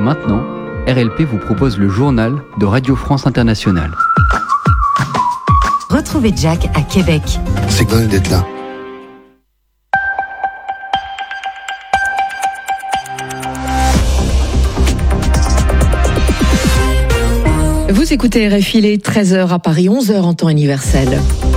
maintenant, RLP vous propose le journal de Radio France Internationale. Retrouvez Jack à Québec. C'est dingue d'être là. Vous écoutez RFI, il est 13h à Paris, 11h en temps universel.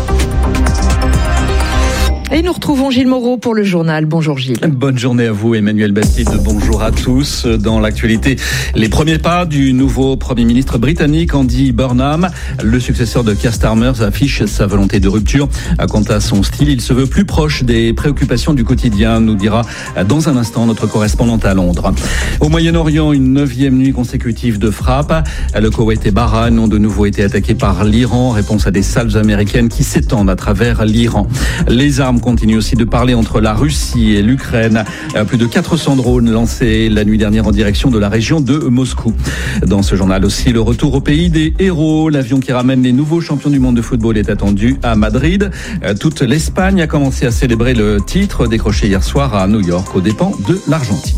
Et nous retrouvons Gilles Moreau pour le journal. Bonjour Gilles. Bonne journée à vous Emmanuel Bastide. Bonjour à tous. Dans l'actualité, les premiers pas du nouveau Premier ministre britannique Andy Burnham. Le successeur de Keir Starmer affiche sa volonté de rupture. Quant à son style, il se veut plus proche des préoccupations du quotidien, nous dira dans un instant notre correspondante à Londres. Au Moyen-Orient, une 9e nuit consécutive de frappe. Le Koweït et Bahreïn ont de nouveau été attaqués par l'Iran. Réponse à des salves américaines qui s'étendent à travers l'Iran. Les armes continuent aussi de parler entre la Russie et l'Ukraine. Plus de 400 drones lancés la nuit dernière en direction de la région de Moscou. Dans ce journal aussi, le retour au pays des héros. L'avion qui ramène les nouveaux champions du monde de football est attendu à Madrid. Toute l'Espagne a commencé à célébrer le titre décroché hier soir à New York aux dépens de l'Argentine.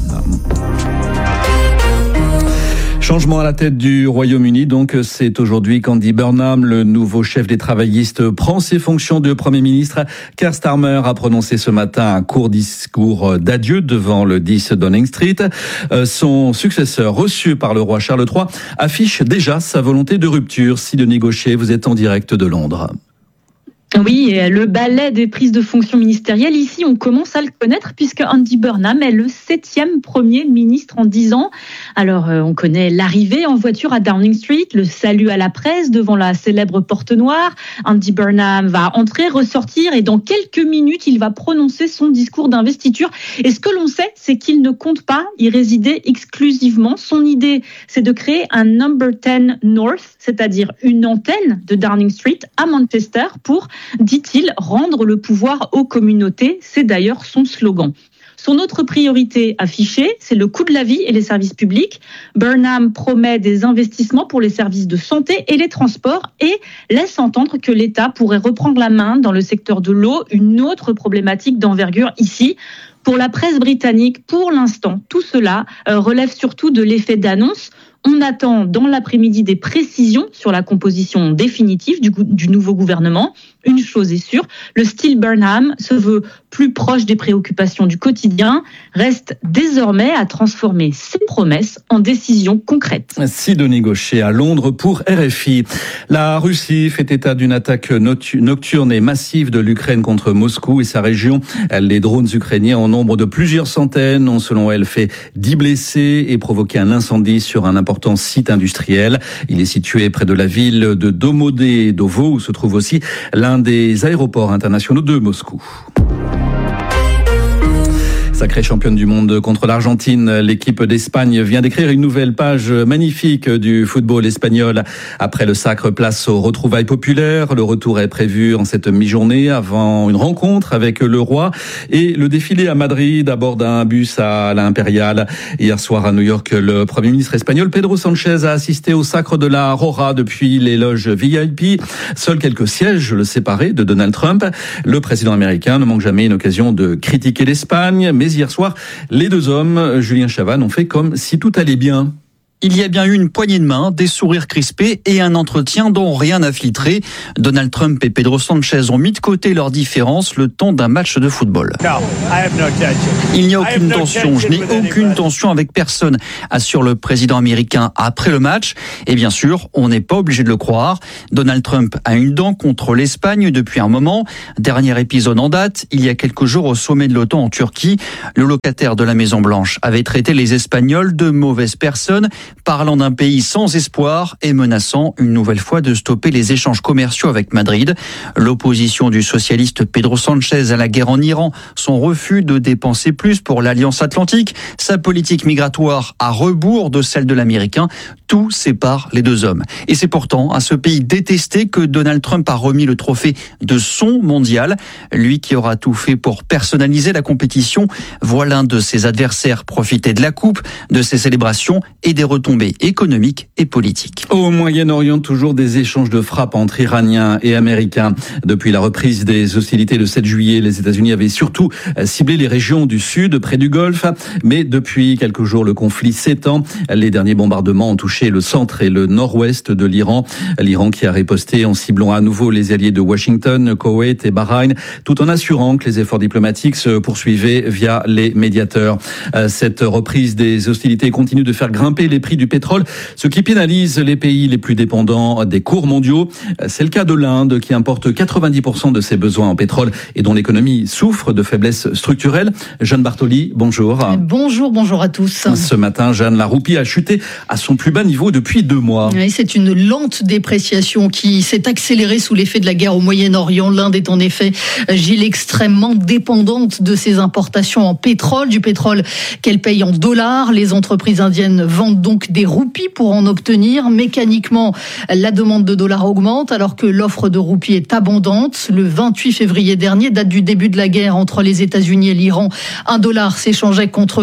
Changement à la tête du Royaume-Uni, donc c'est aujourd'hui qu'Andy Burnham, le nouveau chef des travaillistes, prend ses fonctions de Premier ministre. Keir Starmer a prononcé ce matin un court discours d'adieu devant le 10 Downing Street. Son successeur, reçu par le roi Charles III, affiche déjà sa volonté de rupture. Sidonie Gaucher, vous êtes en direct de Londres. Oui, le balai des prises de fonctions ministérielles, ici on commence à le connaître puisque Andy Burnham est le 7e Premier ministre en 10 ans. Alors on connaît l'arrivée en voiture à Downing Street, le salut à la presse devant la célèbre porte noire. Andy Burnham va entrer, ressortir et dans quelques minutes il va prononcer son discours d'investiture. Et ce que l'on sait, c'est qu'il ne compte pas y résider exclusivement. Son idée, c'est de créer un Number 10 North, c'est-à-dire une antenne de Downing Street à Manchester pour, dit-il, rendre le pouvoir aux communautés. C'est d'ailleurs son slogan. Son autre priorité affichée, c'est le coût de la vie et les services publics. Burnham promet des investissements pour les services de santé et les transports et laisse entendre que l'État pourrait reprendre la main dans le secteur de l'eau, une autre problématique d'envergure ici. Pour la presse britannique, pour l'instant, tout cela relève surtout de l'effet d'annonce. On attend dans l'après-midi des précisions sur la composition définitive du nouveau gouvernement. Une chose est sûre, le style Burnham se veut plus proche des préoccupations du quotidien, reste désormais à transformer ses promesses en décisions concrètes. Sidonie Gaucher à Londres pour RFI. La Russie fait état d'une attaque nocturne et massive de l'Ukraine contre Moscou et sa région. Les drones ukrainiens en nombre de plusieurs centaines ont selon elle fait 10 blessés et provoqué un incendie sur un important site industriel. Il est situé près de la ville de Domodedovo où se trouve aussi l'un des aéroports internationaux de Moscou. Sacrée championne du monde contre l'Argentine, l'équipe d'Espagne vient d'écrire une nouvelle page magnifique du football espagnol. Après le sacre, place aux retrouvailles populaires. Le retour est prévu en cette mi-journée avant une rencontre avec le roi et le défilé à Madrid à bord d'un bus à l'Impérial. Hier soir à New York, le Premier ministre espagnol Pedro Sánchez a assisté au sacre de la Aurora depuis les loges VIP. Seuls quelques sièges le séparaient de Donald Trump. Le président américain ne manque jamais une occasion de critiquer l'Espagne, mais hier soir, les deux hommes, Julien Chavannes, ont fait comme si tout allait bien. Il y a bien eu une poignée de main, des sourires crispés et un entretien dont rien n'a filtré. Donald Trump et Pedro Sánchez ont mis de côté leurs différences le temps d'un match de football. Il n'y a aucune tension, je n'ai aucune tension avec personne, assure le président américain après le match. Et bien sûr, on n'est pas obligé de le croire. Donald Trump a une dent contre l'Espagne depuis un moment. Dernier épisode en date, il y a quelques jours au sommet de l'OTAN en Turquie. Le locataire de la Maison-Blanche avait traité les Espagnols de mauvaises personnes, parlant d'un pays sans espoir et menaçant une nouvelle fois de stopper les échanges commerciaux avec Madrid. L'opposition du socialiste Pedro Sánchez à la guerre en Iran, son refus de dépenser plus pour l'Alliance Atlantique, sa politique migratoire à rebours de celle de l'Américain, Tout sépare les deux hommes. Et c'est pourtant à ce pays détesté que Donald Trump a remis le trophée de son mondial. Lui qui aura tout fait pour personnaliser la compétition voit l'un de ses adversaires profiter de la coupe, de ses célébrations et des retombées économiques et politiques. Au Moyen-Orient, toujours des échanges de frappes entre Iraniens et Américains. Depuis la reprise des hostilités le 7 juillet, les États-Unis avaient surtout ciblé les régions du sud, près du Golfe. Mais depuis quelques jours, le conflit s'étend. Les derniers bombardements ont touché le centre et le nord-ouest de l'Iran. L'Iran qui a riposté en ciblant à nouveau les alliés de Washington, Koweït et Bahreïn, tout en assurant que les efforts diplomatiques se poursuivaient via les médiateurs. Cette reprise des hostilités continue de faire grimper les prix du pétrole, ce qui pénalise les pays les plus dépendants des cours mondiaux. C'est le cas de l'Inde qui importe 90% de ses besoins en pétrole et dont l'économie souffre de faiblesses structurelles. Jeanne Bartoli, bonjour. Bonjour à tous. Ce matin, Jeanne, la roupie a chuté à son plus bas niveau depuis 2 mois. Oui, c'est une lente dépréciation qui s'est accélérée sous l'effet de la guerre au Moyen-Orient. L'Inde est en effet, Gilles, extrêmement dépendante de ses importations en pétrole, du pétrole qu'elle paye en dollars. Les entreprises indiennes vendent donc des roupies pour en obtenir. Mécaniquement, la demande de dollars augmente alors que l'offre de roupies est abondante. Le 28 février dernier, date du début de la guerre entre les États-Unis et l'Iran, un dollar s'échangeait contre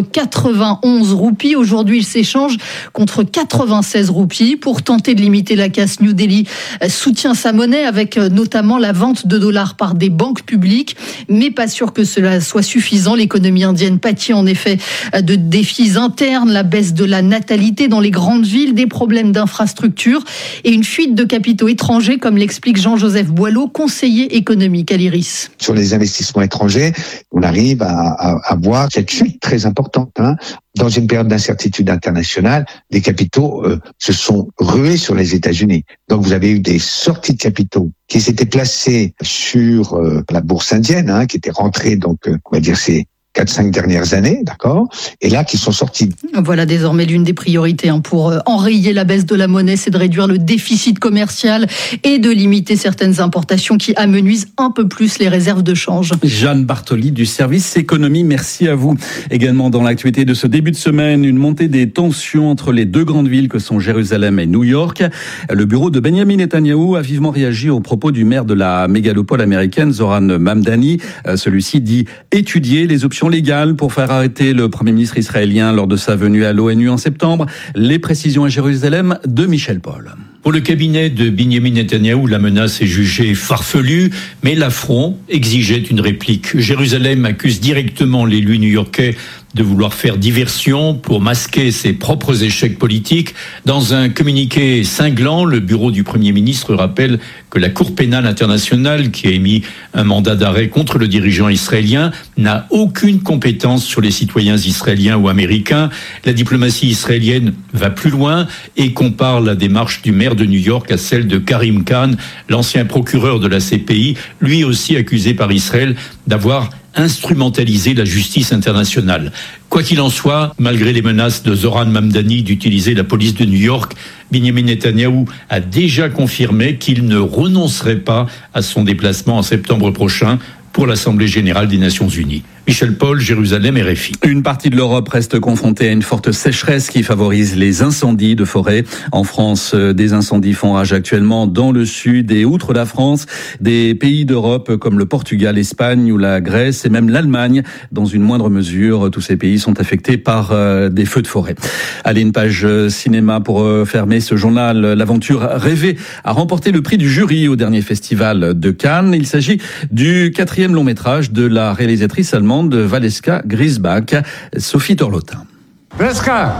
91 roupies. Aujourd'hui, il s'échange contre 96 roupies. Pour tenter de limiter la casse, New Delhi soutient sa monnaie avec notamment la vente de dollars par des banques publiques, mais pas sûr que cela soit suffisant. L'économie indienne pâtit en effet de défis internes, la baisse de la natalité dans les grandes villes, des problèmes d'infrastructure et une fuite de capitaux étrangers, comme l'explique Jean-Joseph Boileau, conseiller économique à l'IRIS. Sur les investissements étrangers, on arrive à voir cette chute très importante. Dans une période d'incertitude internationale, les capitaux se sont rués sur les États-Unis. Donc vous avez eu des sorties de capitaux qui s'étaient placées sur la bourse indienne, qui étaient rentrées, donc on va dire ces 4-5 dernières années, d'accord, et là qui sont sortis. Voilà désormais l'une des priorités pour enrayer la baisse de la monnaie, c'est de réduire le déficit commercial et de limiter certaines importations qui amenuisent un peu plus les réserves de change. Jeanne Bartoli du service économie, merci à vous. Également dans l'actualité de ce début de semaine, une montée des tensions entre les deux grandes villes que sont Jérusalem et New York. Le bureau de Benjamin Netanyahou a vivement réagi aux propos du maire de la mégalopole américaine, Zoran Mamdani. Celui-ci dit étudier les options légales pour faire arrêter le Premier ministre israélien lors de sa venue à l'ONU en septembre. Les précisions à Jérusalem de Michel Paul. Pour le cabinet de Benjamin Netanyahou, la menace est jugée farfelue, mais l'affront exigeait une réplique. Jérusalem accuse directement l'élu new-yorkais de vouloir faire diversion pour masquer ses propres échecs politiques. Dans un communiqué cinglant, le bureau du Premier ministre rappelle que la Cour pénale internationale, qui a émis un mandat d'arrêt contre le dirigeant israélien, n'a aucune compétence sur les citoyens israéliens ou américains. La diplomatie israélienne va plus loin et compare la démarche du maire de New York à celle de Karim Khan, l'ancien procureur de la CPI, lui aussi accusé par Israël d'avoir instrumentaliser la justice internationale. Quoi qu'il en soit, malgré les menaces de Zoran Mamdani d'utiliser la police de New York, Benjamin Netanyahou a déjà confirmé qu'il ne renoncerait pas à son déplacement en septembre prochain pour l'Assemblée générale des Nations unies. Michel Paul, Jérusalem, RFI. Une partie de l'Europe reste confrontée à une forte sécheresse qui favorise les incendies de forêt. En France, des incendies font rage actuellement dans le sud et outre la France, des pays d'Europe comme le Portugal, l'Espagne ou la Grèce et même l'Allemagne. Dans une moindre mesure, tous ces pays sont affectés par des feux de forêt. Allez, une page cinéma pour fermer ce journal. L'aventure rêvée a remporté le prix du jury au dernier festival de Cannes. Il s'agit du 4e long métrage de la réalisatrice allemande de Valeska Griesbach, Sophie Torlotin. Veska.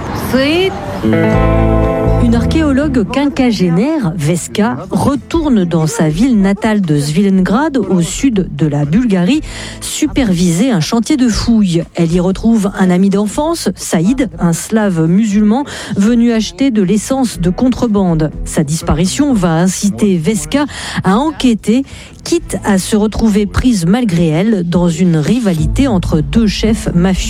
Une archéologue quinquagénaire, Veska, retourne dans sa ville natale de Svilengrad, au sud de la Bulgarie, superviser un chantier de fouilles. Elle y retrouve un ami d'enfance, Saïd, un slave musulman venu acheter de l'essence de contrebande. Sa disparition va inciter Veska à enquêter, quitte à se retrouver prise malgré elle dans une rivalité entre deux chefs mafieux.